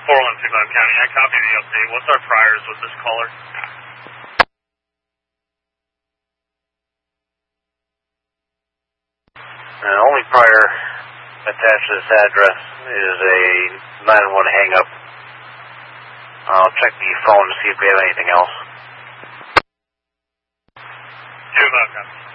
416 County. I copy the update. What's our priors with this caller? The only prior attached to this address is a 911 hang-up. I'll check the phone to see if we have anything else. 2 copy.